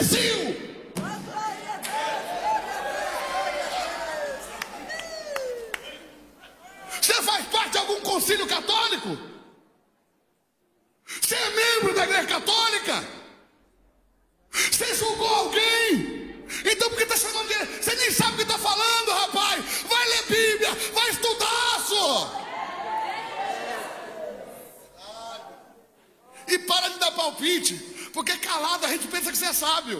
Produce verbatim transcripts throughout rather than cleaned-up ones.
imbecil. Você faz parte de algum concílio católico? Você é membro da igreja católica? Você julgou alguém? Então por que está chamando de... Você nem sabe o que está falando, rapaz. Vai ler Bíblia, vai estudar, só. E para de dar palpite, porque calado a gente pensa que você é sábio.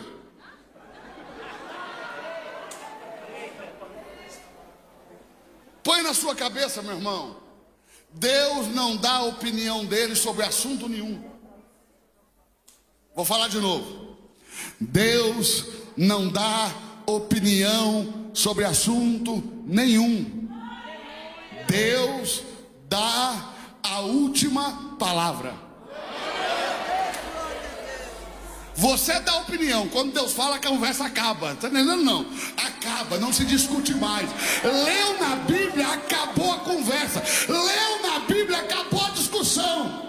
Põe na sua cabeça, meu irmão, Deus não dá a opinião dele sobre assunto nenhum. Vou falar de novo. Deus não dá opinião sobre assunto nenhum. Deus dá a última palavra. Você dá opinião, quando Deus fala, a conversa acaba. Está entendendo? Não. Acaba, não se discute mais. Leu na Bíblia, acabou a conversa. Leu na Bíblia, acabou a discussão.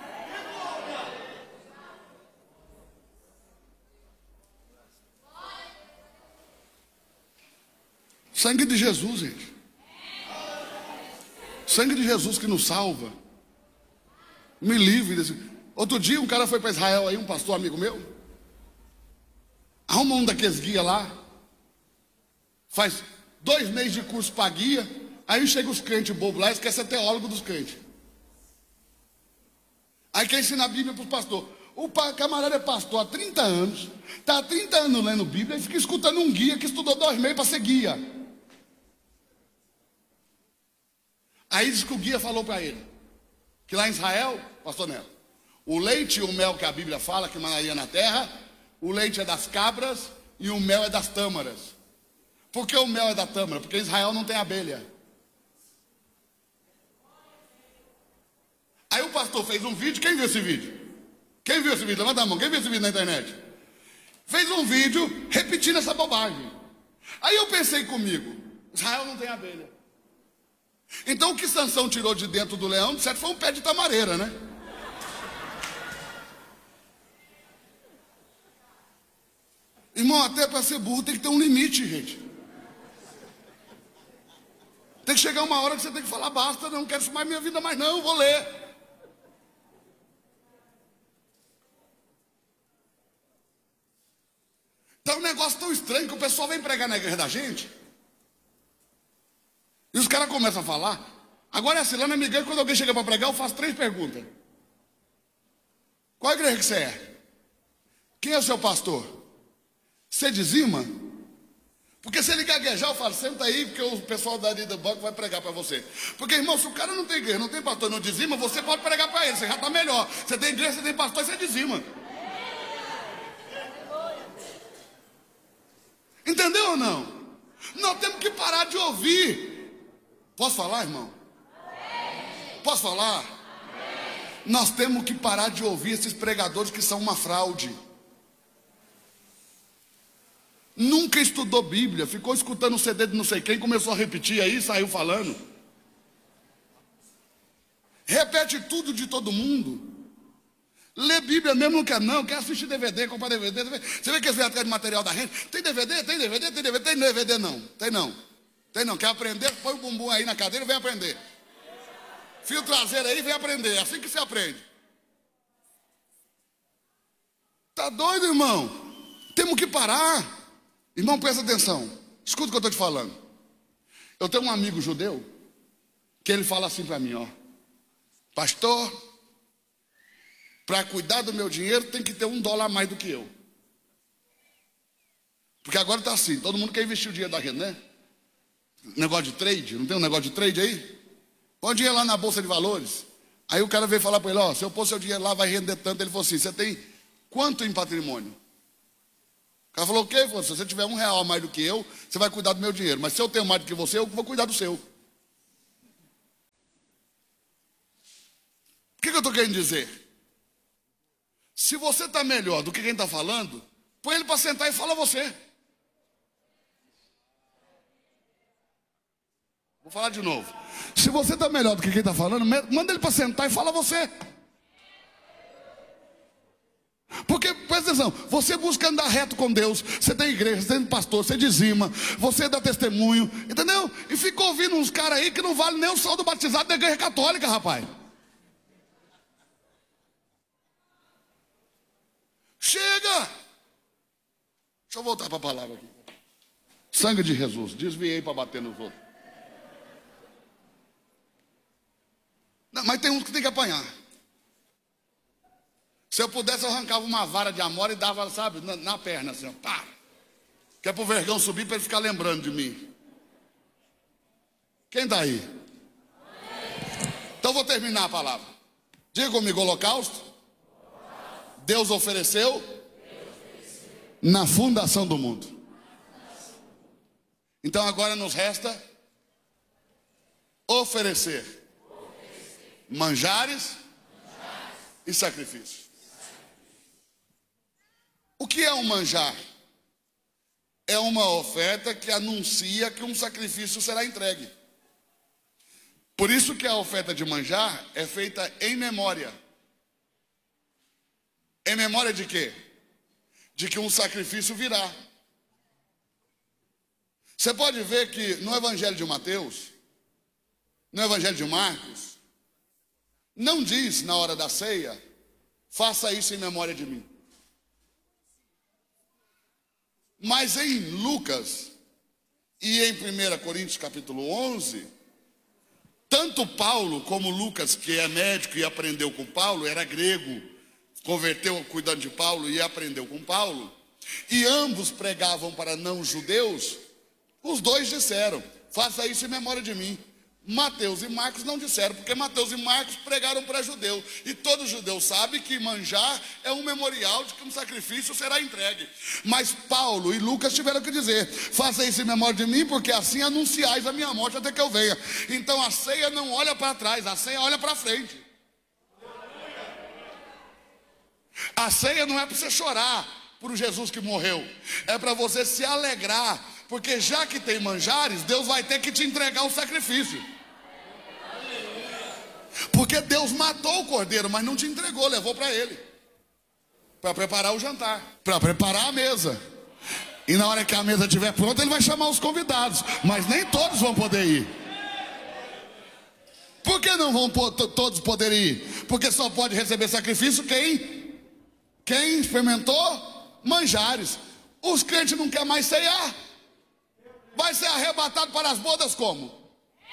Sangue de Jesus, gente. Sangue de Jesus que nos salva. Me livre desse... Outro dia um cara foi para Israel aí, um pastor amigo meu. Arruma um daqueles guia lá. Faz dois meses de curso para guia. Aí chega os crentes bobos lá e esquece ser teólogo dos crentes. Aí quer ensinar a Bíblia para os pastores. O camarada é pastor há trinta anos. Está há trinta anos lendo Bíblia e fica escutando um guia que estudou dois meses para ser guia. Aí diz que o guia falou para ele que lá em Israel, pastor Neto, o leite e o mel que a Bíblia fala que manaria na terra, o leite é das cabras e o mel é das tâmaras. Por que o mel é da tâmara? Porque Israel não tem abelha. Aí o pastor fez um vídeo. Quem viu esse vídeo? Quem viu esse vídeo? Levanta a mão. Quem viu esse vídeo na internet? Fez um vídeo repetindo essa bobagem. Aí eu pensei comigo, Israel não tem abelha. Então o que Sansão tirou de dentro do leão, de certo, foi um pé de tamareira, né? Irmão, até para ser burro tem que ter um limite, gente. Tem que chegar uma hora que você tem que falar, basta, não quero mais minha vida mais não, vou ler. Então é um negócio tão estranho que o pessoal vem pregar na igreja da gente. E os caras começam a falar. Agora é assim, lá na minha igreja, quando alguém chega para pregar, eu faço três perguntas. Qual igreja que você é? Quem é o seu pastor? Você dizima? Porque se ele gaguejar, eu falo, senta aí, porque o pessoal dali do banco vai pregar para você. Porque, irmão, se o cara não tem igreja, não tem pastor, não dizima, você pode pregar para ele, você já está melhor. Você tem igreja, você tem pastor, você dizima. Entendeu ou não? Nós temos que parar de ouvir. Posso falar, irmão? Posso falar? Nós temos que parar de ouvir esses pregadores que são uma fraude. Nunca estudou Bíblia, ficou escutando o C D de não sei quem, começou a repetir aí, saiu falando. Repete tudo de todo mundo. Lê Bíblia mesmo, não quer não, quer assistir D V D, comprar D V D. Você vê que eles vêm atrás de material da gente? Tem D V D? Tem D V D? Tem D V D? Tem D V D não, tem não. Tem não, quer aprender? Põe o bumbum aí na cadeira e vem aprender. Fio traseiro aí, vem aprender, é assim que se aprende. Tá doido, irmão? Temos que parar. Irmão, presta atenção, escuta o que eu estou te falando. Eu tenho um amigo judeu que ele fala assim para mim, ó: pastor, para cuidar do meu dinheiro tem que ter um dólar a mais do que eu. Porque agora está assim, todo mundo quer investir o dinheiro da gente, né? Negócio de trade, não tem um negócio de trade aí? Põe o dinheiro lá na bolsa de valores. Aí o cara veio falar para ele, ó, se eu pôr seu dinheiro lá vai render tanto. Ele falou assim, você tem quanto em patrimônio? O cara falou, o quê? Ele falou, se você tiver um real a mais do que eu, você vai cuidar do meu dinheiro. Mas se eu tenho mais do que você, eu vou cuidar do seu. O que, que eu estou querendo dizer? Se você está melhor do que quem está falando, põe ele para sentar e fala você. Vou falar de novo. Se você está melhor do que quem está falando, manda ele para sentar e fala você. Porque, presta atenção, você busca andar reto com Deus, você tem igreja, você tem pastor, você dizima, você dá testemunho, entendeu? E fica ouvindo uns caras aí que não vale nem o sol do batizado da igreja católica, rapaz. Chega! Deixa eu voltar para a palavra aqui. Sangue de Jesus, desviei para bater nos outros. Não, mas tem uns que tem que apanhar. Se eu pudesse, eu arrancava uma vara de amora e dava, sabe, na, na perna, assim, ó, pá. Que é pro vergão subir para ele ficar lembrando de mim. Quem está aí? Então vou terminar a palavra. Diga comigo, holocausto. Deus ofereceu na fundação do mundo. Então agora nos resta oferecer manjares e sacrifícios. O que é um manjar? É uma oferta que anuncia que um sacrifício será entregue. Por isso que a oferta de manjar é feita em memória. Em memória de quê? De que um sacrifício virá. Você pode ver que no Evangelho de Mateus, no Evangelho de Marcos, não diz na hora da ceia, faça isso em memória de mim. Mas em Lucas e em primeira Coríntios capítulo onze, tanto Paulo como Lucas, que é médico e aprendeu com Paulo, era grego, converteu cuidando de Paulo e aprendeu com Paulo, e ambos pregavam para não judeus, os dois disseram, faça isso em memória de mim. Mateus e Marcos não disseram, porque Mateus e Marcos pregaram para judeu, e todo judeu sabe que manjar é um memorial de que um sacrifício será entregue. Mas Paulo e Lucas tiveram que dizer, faça isso em memória de mim, porque assim anunciais a minha morte até que eu venha. Então a ceia não olha para trás, a ceia olha para frente. A ceia não é para você chorar por Jesus que morreu, é para você se alegrar, porque já que tem manjares, Deus vai ter que te entregar o sacrifício. Porque Deus matou o cordeiro, mas não te entregou, levou para ele, para preparar o jantar, para preparar a mesa. E na hora que a mesa estiver pronta, ele vai chamar os convidados, mas nem todos vão poder ir. Por que não vão todos poder ir? Porque só pode receber sacrifício quem, quem experimentou manjares. Os crentes não querem mais ceiar. Vai ser arrebatado para as bodas como?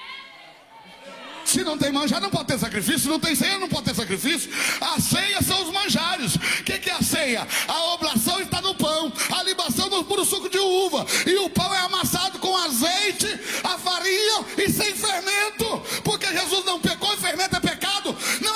Se não tem manjar, não pode ter sacrifício. Se não tem ceia, não pode ter sacrifício. A ceia são os manjares. O que, que é a ceia? A oblação está no pão, a libação no puro suco de uva, e o pão é amassado com azeite, a farinha e sem fermento.